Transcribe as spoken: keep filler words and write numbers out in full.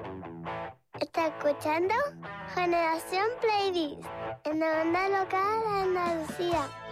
Está escuchando Generación Playlist en la banda local de Andalucía.